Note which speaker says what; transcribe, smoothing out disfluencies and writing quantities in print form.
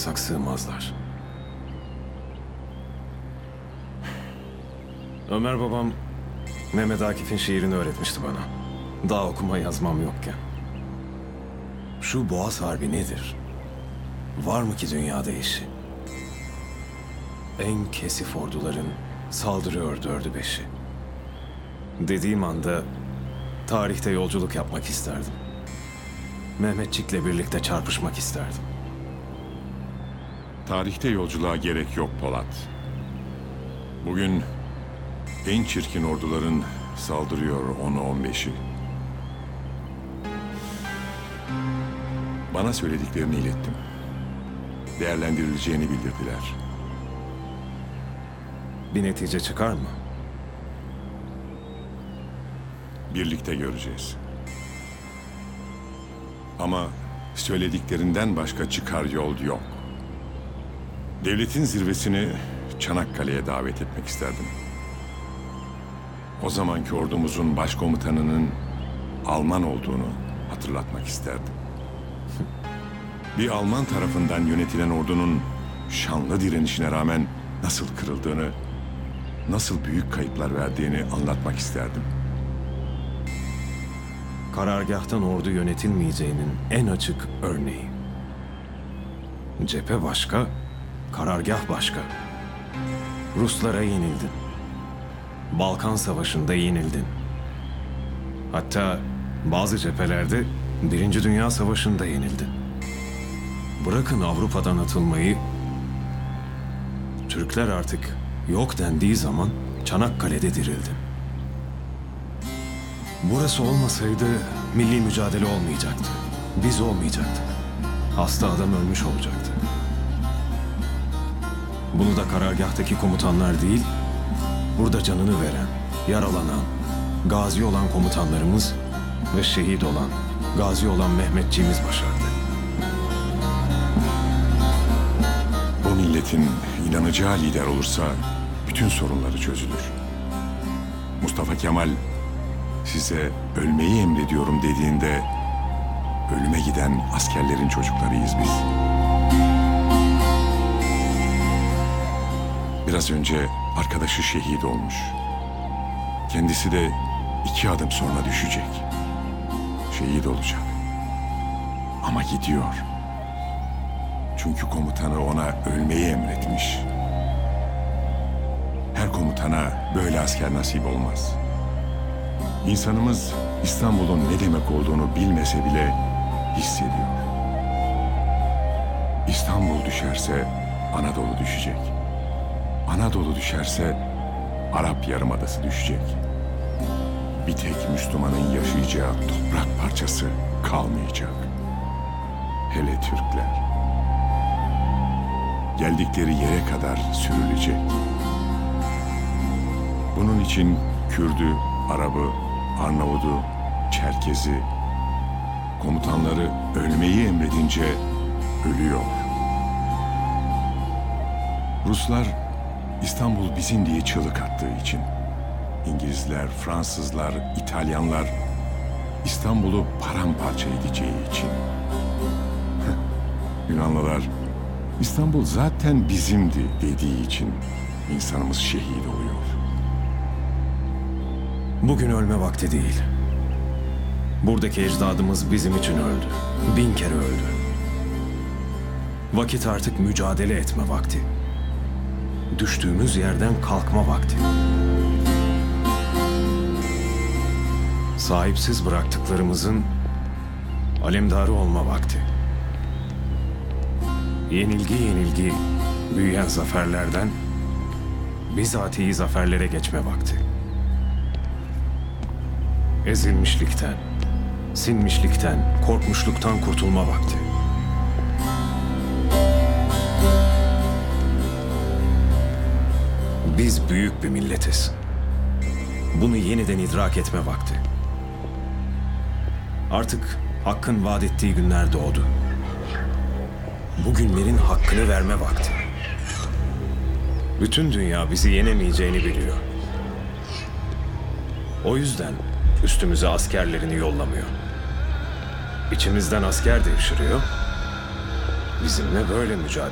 Speaker 1: sığarsak sığmazlar. Ömer babam Mehmet Akif'in şiirini öğretmişti bana. Daha okuma yazmam yokken. Şu Boğaz Harbi nedir? Var mı ki dünyada eşi? En kesif orduların saldırıyor dördü beşi. Dediğim anda tarihte yolculuk yapmak isterdim. Mehmetçik'le birlikte çarpışmak isterdim.
Speaker 2: Tarihte yolculuğa gerek yok Polat. Bugün en çirkin orduların saldırıyor 10'u 15'i. Bana söylediklerini ilettim. Değerlendirileceğini bildirdiler.
Speaker 1: Bir netice çıkar mı?
Speaker 2: Birlikte göreceğiz. Ama söylediklerinden başka çıkar yol yok. Devletin zirvesini Çanakkale'ye davet etmek isterdim. O zamanki ordumuzun başkomutanının Alman olduğunu hatırlatmak isterdim. Bir Alman tarafından yönetilen ordunun şanlı direnişine rağmen nasıl kırıldığını, nasıl büyük kayıplar verdiğini anlatmak isterdim.
Speaker 1: Karargâhtan ordu yönetilmeyeceğinin en açık örneği. Cephe başka, karargâh başka. Ruslara yenildin. Balkan Savaşı'nda yenildin. Hatta bazı cephelerde Birinci Dünya Savaşı'nda yenildin. Bırakın Avrupa'dan atılmayı, Türkler artık yok dendiği zaman Çanakkale'de dirildin. Burası olmasaydı milli mücadele olmayacaktı. Biz olmayacaktık. Hasta adam ölmüş olacaktı. Bunu da karargahtaki komutanlar değil, burada canını veren, yaralanan, gazi olan komutanlarımız ve şehit olan, gazi olan Mehmetçiğimiz başardı.
Speaker 2: Bu milletin inanacağı lider olursa bütün sorunları çözülür. Mustafa Kemal size ölmeyi emrediyorum dediğinde ölüme giden askerlerin çocuklarıyız biz. Biraz önce arkadaşı şehit olmuş. Kendisi de 2 adım sonra düşecek. Şehit olacak. Ama gidiyor. Çünkü komutanı ona ölmeyi emretmiş. Her komutana böyle asker nasip olmaz. İnsanımız İstanbul'un ne demek olduğunu bilmese bile hissediyor. İstanbul düşerse Anadolu düşecek. Anadolu düşerse Arap Yarımadası düşecek. Bir tek Müslümanın yaşayacağı toprak parçası kalmayacak. Hele Türkler. Geldikleri yere kadar sürülecek. Bunun için Kürdü, Arabı, Arnavut'u, Çerkezi, komutanları ölmeyi emredince ölüyor. Ruslar İstanbul bizim diye çığlık attığı için, İngilizler, Fransızlar, İtalyanlar İstanbul'u paramparça edeceği için, Yunanlılar İstanbul zaten bizimdi dediği için insanımız şehit oluyor.
Speaker 1: Bugün ölme vakti değil. Buradaki ecdadımız bizim için öldü. 1000 kere öldü. Vakit artık mücadele etme vakti. Düştüğümüz yerden kalkma vakti. Sahipsiz bıraktıklarımızın alemdarı olma vakti. Yenilgi büyüyen zaferlerden bizatihi zaferlere geçme vakti. Ezilmişlikten, sinmişlikten, korkmuşluktan kurtulma vakti. Biz büyük bir milletiz. Bunu yeniden idrak etme vakti. Artık Hakk'ın vaat ettiği günler doğdu. Bu günlerin hakkını verme vakti. Bütün dünya bizi yenemeyeceğini biliyor. O yüzden üstümüze askerlerini yollamıyor. İçimizden asker devşiriyor. Bizimle böyle mücadele